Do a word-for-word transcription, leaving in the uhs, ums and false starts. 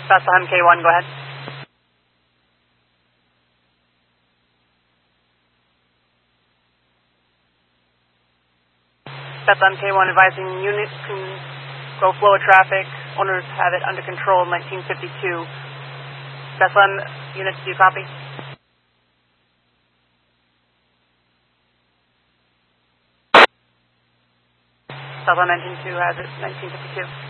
Bethlehem K one, go ahead. Bethlehem K one advising units can go flow of traffic. Owners have it under control in nineteen fifty-two. Bethlehem units, do you copy? Bethlehem engine two has it nineteen fifty-two.